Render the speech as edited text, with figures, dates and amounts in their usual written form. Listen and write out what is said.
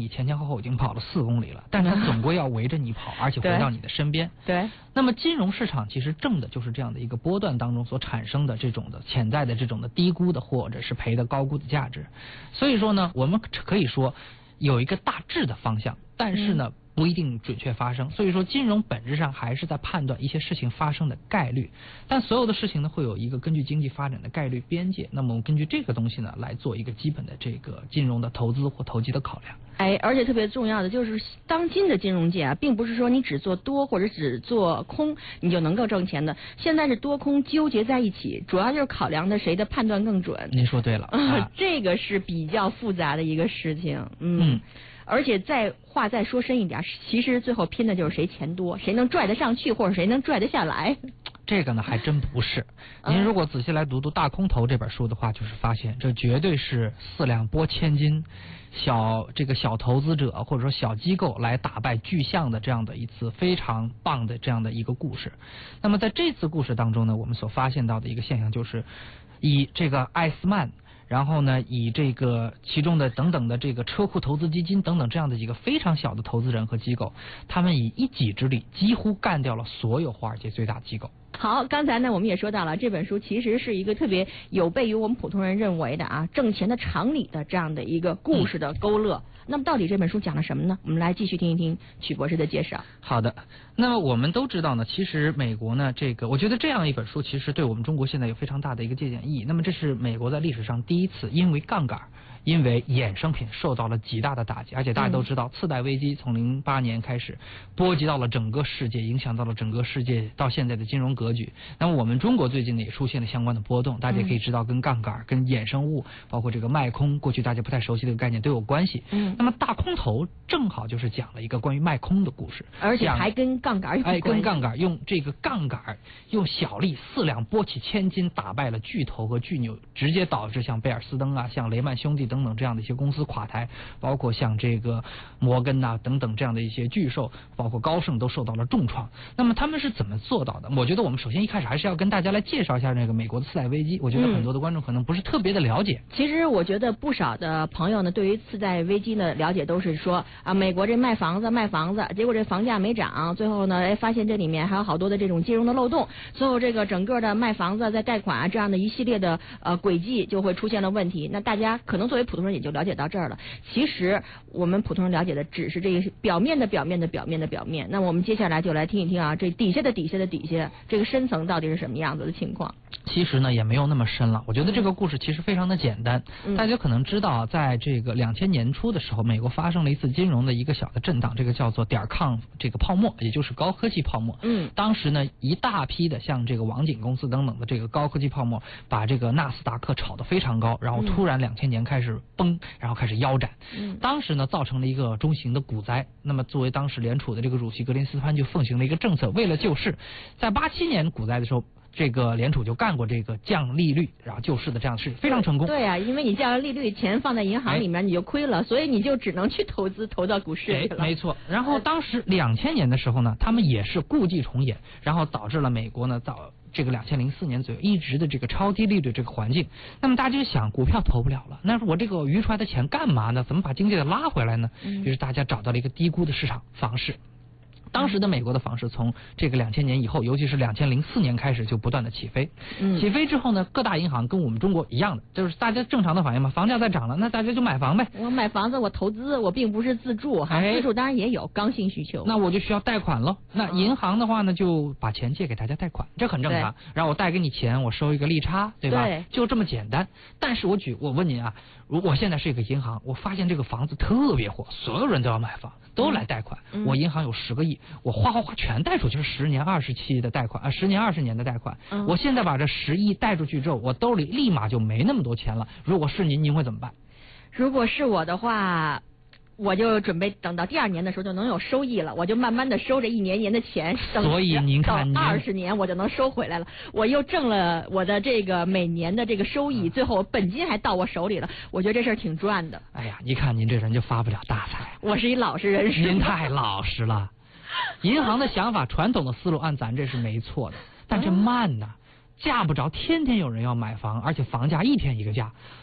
前前后后已经跑了4公里了，但是它总归要围着你跑，而且回到你的身边。 对。 那么金融市场其实挣的就是这样的一个波段当中所产生的这种的潜在的这种的低估的或者是赔的高估的价值。所以说呢，我们可以说有一个大致的方向，但是呢不一定准确发生。所以说金融本质上还是在判断一些事情发生的概率，但所有的事情呢会有一个根据经济发展的概率边界，那么我们根据这个东西呢来做一个基本的这个金融的投资或投机的考量。 而且特别重要的就是当今的金融界啊，并不是说你只做多或者只做空你就能够挣钱的，现在是多空纠结在一起，主要就是考量的谁的判断更准。 您说对了这个是比较复杂的一个事情。而且再说深一点，其实最后拼的就是谁钱多，谁能拽得上去，或者谁能拽得下来。 这个呢还真不是。您如果仔细来读《大空头》这本书的话，就是发现这绝对是4两拨千斤，小投资者或者说小机构来打败巨象的这样的一次非常棒的这样的一个故事。那么在这次故事当中呢，我们所发现到的一个现象就是，以这个艾斯曼。然后呢，以这个其中的等等的这个车库投资基金等等这样的几个非常小的投资人和机构，他们以一己之力几乎干掉了所有华尔街最大机构。 好，刚才呢我们也说到了，这本书其实是一个特别有悖于我们普通人认为的挣钱的常理的这样的一个故事的勾勒。那么到底这本书讲了什么呢？我们来继续听一听曲博士的介绍。 好的，那么我们都知道呢，其实美国呢我觉得这样一本书其实对我们中国现在有非常大的一个借鉴意义。那么这是美国在历史上第一次因为杠杆，因为衍生品受到了极大的打击，而且大家都知道次贷危机从08年开始波及到了整个世界，影响到了整个世界到现在的金融格局。那么我们中国最近呢也出现了相关的波动，大家可以知道跟杠杆、跟衍生物，包括这个卖空，过去大家不太熟悉的概念都有关系。那么大空头正好就是讲了一个关于卖空的故事， 而且还跟杠杆有关系。 跟杠杆用这个杠杆用小力4两拨起千斤，打败了巨头和巨牛，直接导致像贝尔斯登像雷曼兄弟等等这样的一些公司垮台，包括像这个摩根等等这样的一些巨兽，包括高盛都受到了重创。那么他们是怎么做到的？我觉得我们首先一开始还是要跟大家来介绍一下这个美国的次贷危机。我觉得很多的观众可能不是特别的了解。 其实我觉得不少的朋友呢，对于次贷危机的了解都是说美国这卖房子，结果这房价没涨，最后呢发现这里面还有好多的这种金融的漏洞，最后这个整个的卖房子再贷款这样的一系列的轨迹就会出现了问题。那大家可能作为普通人也就了解到这儿了。其实我们普通人了解的只是这个表面的表面。那我们接下来就来听一听这底下的底下的底下这个深层到底是什么样子的情况。 其实呢也没有那么深了，我觉得这个故事其实非常的简单。大家可能知道在这个2000年初的时候，美国发生了一次金融的一个小的震荡，这个叫做抗这个泡沫，也就是高科技泡沫。当时呢一大批的像这个网景公司等等的这个高科技泡沫把这个纳斯达克炒得非常高，然后突然2000年开始崩，然后开始腰斩。当时呢造成了一个中型的股灾。那么作为当时联储的这个主席格林斯潘就奉行了一个政策，为了救市，在87年股灾的时候，这个联储就干过这个降利率然后救市的这样的事，非常成功。 对因为你降了利率，钱放在银行里面你就亏了，所以你就只能去投到股市里了。 没错。然后当时2000年的时候呢，他们也是故伎重演，然后导致了美国呢到这个2004年左右一直的这个超低利率这个环境。那么大家就想，股票投不了了，那我这个余出来的钱干嘛呢？怎么把经济的拉回来呢？于是大家找到了一个低估的市场，房市。当时的美国的房市从这个2000年以后，尤其是2004年开始就不断的起飞。起飞之后呢，各大银行跟我们中国一样的，就是大家正常的反应嘛，房价在涨了，那大家就买房呗。 我买房子，我投资，我并不是自住自住当然也有刚性需求。 那我就需要贷款了。那银行的话呢，就把钱借给大家贷款，这很正常。然后我贷给你钱，我收一个利差，对吧？就这么简单。但是我问您如果现在是一个银行，我发现这个房子特别火，所有人都要买房，都来贷款。我银行有10个亿，我哗全贷出去，10年20期的贷款，10年20年的贷款。我现在把这10亿贷出去之后，我兜里立马就没那么多钱了。如果是您会怎么办？ 如果是我的话，我就准备等到第2年的时候就能有收益了，我就慢慢的收着1年1年的钱， 所以您看到20年我就能收回来了，我又挣了我的这个每年的这个收益，最后本金还到我手里了，我觉得这事儿挺赚的。 哎呀，一看您这人就发不了大财。 我是一老实人士。 您太老实了。银行的想法，传统的思路按咱这是没错的，但这慢呐，架不着天天有人要买房，而且房价一天一个价。